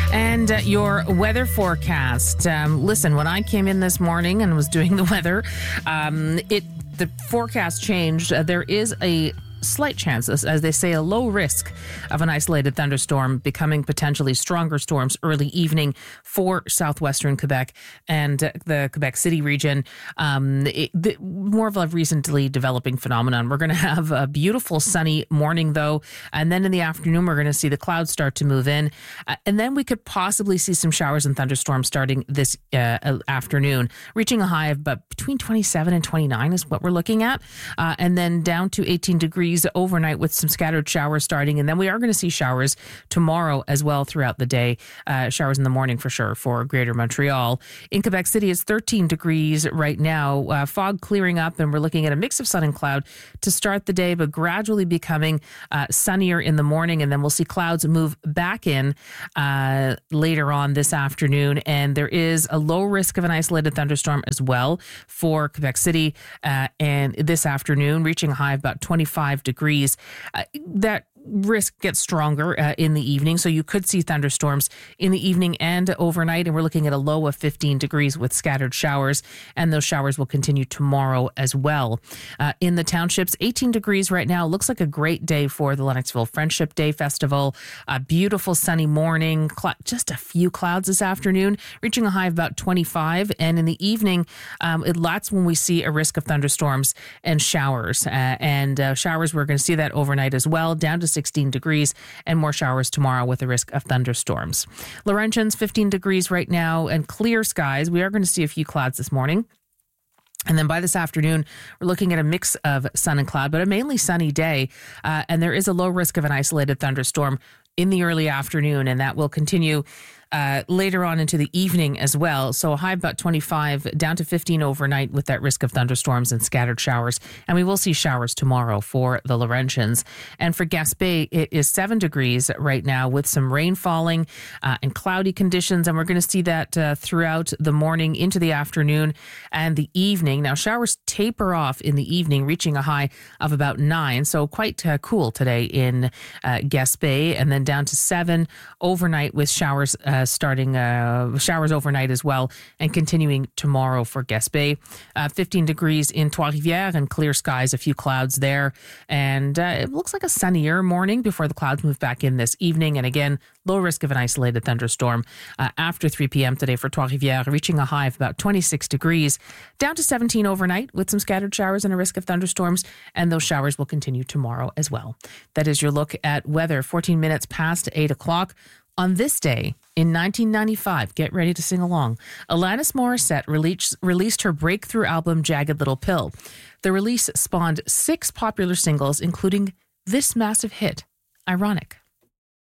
And your weather forecast. Listen, when I came in this morning and was doing the weather, the forecast changed. There is a slight chance, as they say, a low risk of an isolated thunderstorm becoming potentially stronger storms early evening for southwestern Quebec and the Quebec City region. More of a recently developing phenomenon. We're going to have a beautiful sunny morning, though, and then in the afternoon, we're going to see the clouds start to move in. And then we could possibly see some showers and thunderstorms starting this afternoon, reaching a high of about between 27 and 29 is what we're looking at. And then down to 18 degrees overnight with some scattered showers starting. And then we are going to see showers tomorrow as well throughout the day. Showers in the morning for sure for Greater Montreal. In Quebec City, it's 13 degrees right now. Fog clearing up, and we're looking at a mix of sun and cloud to start the day, but gradually becoming sunnier in the morning. And then we'll see clouds move back in later on this afternoon. And there is a low risk of an isolated thunderstorm as well for Quebec City. And this afternoon, reaching a high of about 25 degrees. That risk gets stronger in the evening, so you could see thunderstorms in the evening and overnight, and we're looking at a low of 15 degrees with scattered showers, and those showers will continue tomorrow as well. In the townships, 18 degrees right now. Looks like a great day for the Lennoxville Friendship Day Festival. A beautiful sunny morning, just a few clouds this afternoon, reaching a high of about 25, and in the evening, that's when we see a risk of thunderstorms and showers, showers, we're going to see that overnight as well, down to 16 degrees, and more showers tomorrow with a risk of thunderstorms. Laurentians, 15 degrees right now and clear skies. We are going to see a few clouds this morning. And then by this afternoon, we're looking at a mix of sun and cloud, but a mainly sunny day. And there is a low risk of an isolated thunderstorm in the early afternoon, and that will continue later on into the evening as well. So a high of about 25 down to 15 overnight with that risk of thunderstorms and scattered showers. And we will see showers tomorrow for the Laurentians. And for Gaspé, it is 7 degrees right now with some rain falling and cloudy conditions. And we're going to see that throughout the morning into the afternoon and the evening. Now, showers taper off in the evening, reaching a high of about 9. So quite cool today in Gaspé. And then down to 7 overnight with showers starting showers overnight as well, and continuing tomorrow for Gaspé. 15 degrees in Trois-Rivières and clear skies, a few clouds there. And it looks like a sunnier morning before the clouds move back in this evening. And again, low risk of an isolated thunderstorm after 3 p.m. today for Trois-Rivières, reaching a high of about 26 degrees, down to 17 overnight with some scattered showers and a risk of thunderstorms. And those showers will continue tomorrow as well. That is your look at weather, 14 minutes past 8 o'clock. On this day, in 1995, get ready to sing along, Alanis Morissette released her breakthrough album, Jagged Little Pill. The release spawned 6 popular singles, including this massive hit, Ironic.